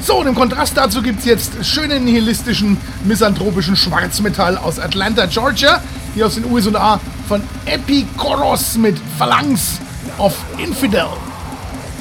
So, und im Kontrast dazu gibt es jetzt schönen nihilistischen, misanthropischen Schwarzmetall aus Atlanta, Georgia, hier aus den USA von Epikoros mit Phalanx of Infidel.